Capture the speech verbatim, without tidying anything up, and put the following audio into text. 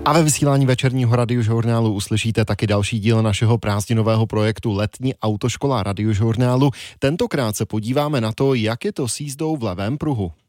A ve vysílání večerního radiožurnálu uslyšíte taky další díl našeho prázdninového projektu Letní autoškola radiožurnálu. Tentokrát se podíváme na to, jak je to s jízdou v levém pruhu.